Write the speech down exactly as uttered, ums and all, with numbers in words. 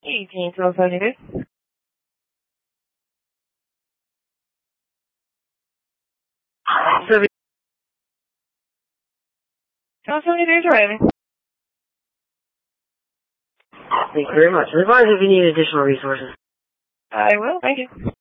eighteen, twelve seventy-two. So, twelve seventy-two is arriving. Thank you very much. Advise if you need additional resources. I will, thank you.